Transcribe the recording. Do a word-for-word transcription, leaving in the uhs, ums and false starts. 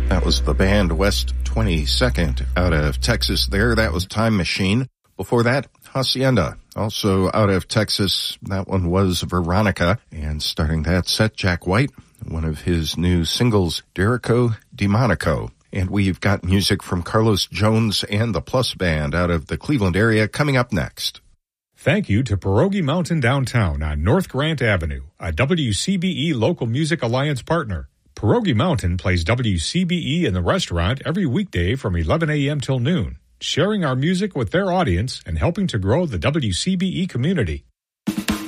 That was the band West twenty-second out of Texas there. That was Time Machine. Before that, Hacienda, also out of Texas. That one was Veronica. And starting that set, Jack White, one of his new singles, Derico Demonico. And we've got music from Carlos Jones and the Plus Band out of the Cleveland area coming up next. Thank you to Pierogi Mountain Downtown on North Grant Avenue, a W C B E Local Music Alliance partner. Pierogi Mountain plays W C B E in the restaurant every weekday from eleven a.m. till noon, sharing our music with their audience and helping to grow the W C B E community.